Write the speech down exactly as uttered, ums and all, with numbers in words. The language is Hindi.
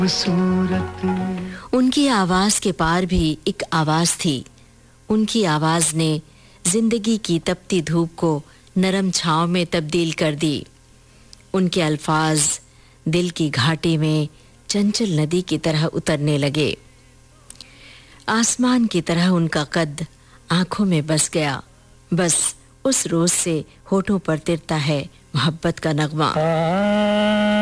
सूरत। उनकी आवाज के पार भी एक आवाज थी। उनकी आवाज ने जिंदगी की तपती धूप को नरम छांव में तब्दील कर दी। उनके अल्फाज दिल की घाटी में चंचल नदी की तरह उतरने लगे। आसमान की तरह उनका कद आंखों में बस गया। बस उस रोज से होठों पर तिरता है मोहब्बत का नगमा।